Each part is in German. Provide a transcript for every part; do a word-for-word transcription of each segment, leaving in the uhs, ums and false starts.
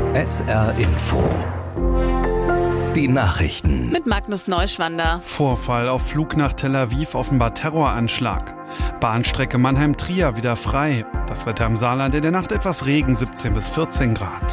S R Info. Die Nachrichten. Mit Magnus Neuschwander. Vorfall auf Flug nach Tel Aviv, offenbar Terroranschlag. Bahnstrecke Mannheim-Trier wieder frei. Das Wetter im Saarland in der Nacht etwas Regen, siebzehn bis vierzehn Grad.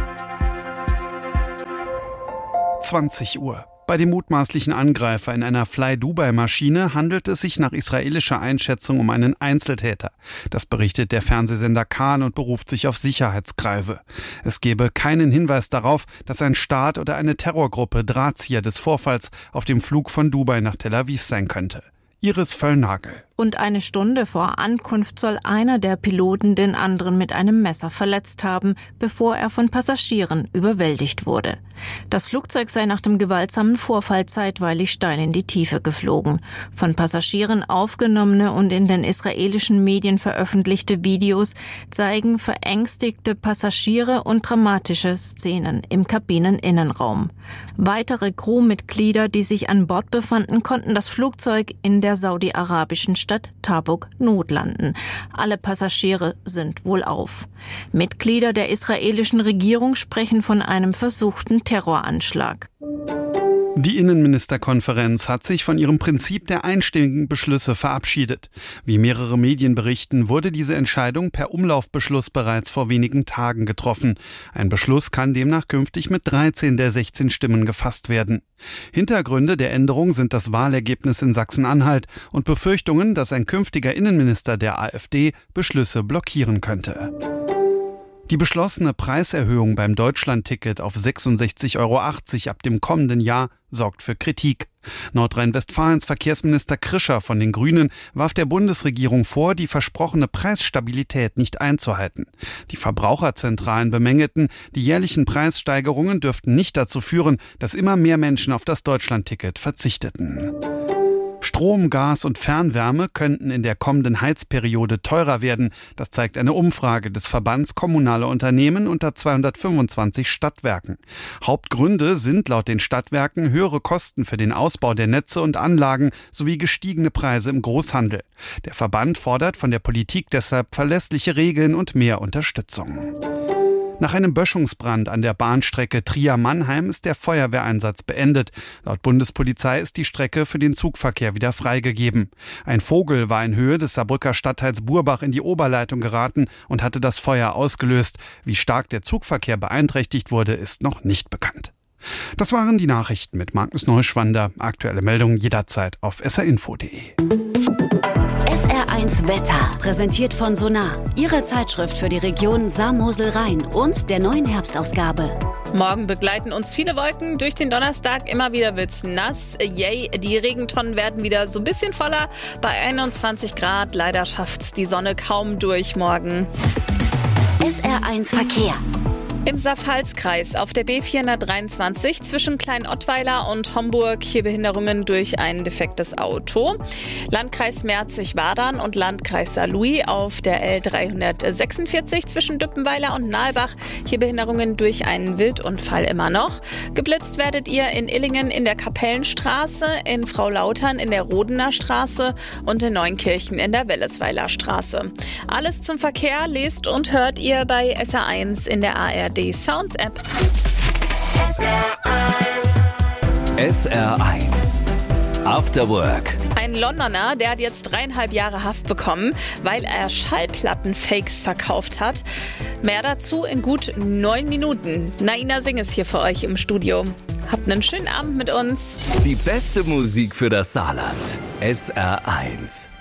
zwanzig Uhr. Bei dem mutmaßlichen Angreifer in einer Fly-Dubai-Maschine handelt es sich nach israelischer Einschätzung um einen Einzeltäter. Das berichtet der Fernsehsender Kan und beruft sich auf Sicherheitskreise. Es gebe keinen Hinweis darauf, dass ein Staat oder eine Terrorgruppe Drahtzieher des Vorfalls auf dem Flug von Dubai nach Tel Aviv sein könnte. Iris Völlnagel. Und eine Stunde vor Ankunft soll einer der Piloten den anderen mit einem Messer verletzt haben, bevor er von Passagieren überwältigt wurde. Das Flugzeug sei nach dem gewaltsamen Vorfall zeitweilig steil in die Tiefe geflogen. Von Passagieren aufgenommene und in den israelischen Medien veröffentlichte Videos zeigen verängstigte Passagiere und dramatische Szenen im Kabineninnenraum. Weitere Crewmitglieder, die sich an Bord befanden, konnten das Flugzeug in der saudi-arabischen Stadt Tabuk notlanden. Alle Passagiere sind wohlauf. Mitglieder der israelischen Regierung sprechen von einem versuchten Terroranschlag. Die Innenministerkonferenz hat sich von ihrem Prinzip der einstimmigen Beschlüsse verabschiedet. Wie mehrere Medien berichten, wurde diese Entscheidung per Umlaufbeschluss bereits vor wenigen Tagen getroffen. Ein Beschluss kann demnach künftig mit dreizehn der sechzehn Stimmen gefasst werden. Hintergründe der Änderung sind das Wahlergebnis in Sachsen-Anhalt und Befürchtungen, dass ein künftiger Innenminister der AfD Beschlüsse blockieren könnte. Die beschlossene Preiserhöhung beim Deutschlandticket auf sechsundsechzig Euro achtzig ab dem kommenden Jahr sorgt für Kritik. Nordrhein-Westfalens Verkehrsminister Krischer von den Grünen warf der Bundesregierung vor, die versprochene Preisstabilität nicht einzuhalten. Die Verbraucherzentralen bemängelten, die jährlichen Preissteigerungen dürften nicht dazu führen, dass immer mehr Menschen auf das Deutschlandticket verzichteten. Strom, Gas und Fernwärme könnten in der kommenden Heizperiode teurer werden. Das zeigt eine Umfrage des Verbands Kommunale Unternehmen unter zweihundertfünfundzwanzig Stadtwerken. Hauptgründe sind laut den Stadtwerken höhere Kosten für den Ausbau der Netze und Anlagen sowie gestiegene Preise im Großhandel. Der Verband fordert von der Politik deshalb verlässliche Regeln und mehr Unterstützung. Nach einem Böschungsbrand an der Bahnstrecke Trier-Mannheim ist der Feuerwehreinsatz beendet. Laut Bundespolizei ist die Strecke für den Zugverkehr wieder freigegeben. Ein Vogel war in Höhe des Saarbrücker Stadtteils Burbach in die Oberleitung geraten und hatte das Feuer ausgelöst. Wie stark der Zugverkehr beeinträchtigt wurde, ist noch nicht bekannt. Das waren die Nachrichten mit Magnus Neuschwander. Aktuelle Meldungen jederzeit auf s r info punkt d e. S R eins Wetter, präsentiert von Sonar, Ihre Zeitschrift für die Region Saar-Mosel-Rhein und der neuen Herbstausgabe. Morgen begleiten uns viele Wolken. Durch den Donnerstag immer wieder wird's nass. Yay, die Regentonnen werden wieder so ein bisschen voller. Bei einundzwanzig Grad. Leider schafft's die Sonne kaum durch morgen. S R eins Verkehr. Im Saar-Pfalz-Kreis auf der B vierhundertdreiundzwanzig zwischen Klein-Ottweiler und Homburg hier Behinderungen durch ein defektes Auto. Landkreis Merzig-Wadern und Landkreis Saarlouis auf der L dreihundertsechsundvierzig zwischen Düppenweiler und Nalbach hier Behinderungen durch einen Wildunfall immer noch. Geblitzt werdet ihr in Illingen in der Kapellenstraße, in Fraulautern in der Rodener Straße und in Neunkirchen in der Wellesweiler Straße. Alles zum Verkehr lest und hört ihr bei S R eins in der A R D Sounds App. S R eins. S R eins. After Work. Ein Londoner, der hat jetzt dreieinhalb Jahre Haft bekommen, weil er Schallplatten-Fakes verkauft hat. Mehr dazu in gut neun Minuten. Naina Singh ist hier für euch im Studio. Habt einen schönen Abend mit uns. Die beste Musik für das Saarland. S R eins.